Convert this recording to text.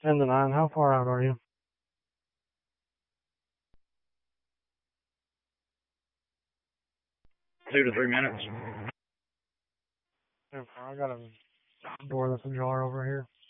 10 to 9. How far out are you? Two to 3 minutes. I got a door that's ajar over here.